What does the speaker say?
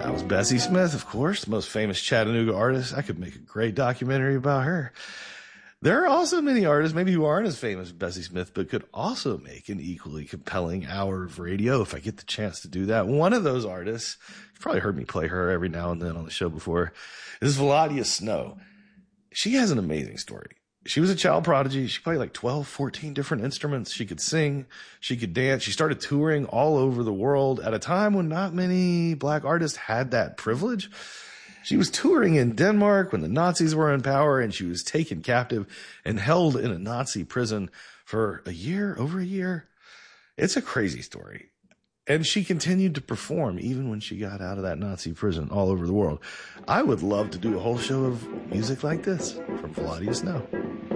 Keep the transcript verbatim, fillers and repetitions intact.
That was Bessie Smith, of course, the most famous Chattanooga artist. I could make a great documentary about her. There are also many artists, maybe who aren't as famous as Bessie Smith, but could also make an equally compelling hour of radio if I get the chance to do that. One of those artists, you've probably heard me play her every now and then on the show before, is Valadia Snow. She has an amazing story. She was a child prodigy. She played like twelve, fourteen different instruments. She could sing. She could dance. She started touring all over the world at a time when not many black artists had that privilege. She was touring in Denmark when the Nazis were in power, and she was taken captive and held in a Nazi prison for a year, over a year. It's a crazy story. And she continued to perform even when she got out of that Nazi prison all over the world. I would love to do a whole show of music like this from Valadia Snow.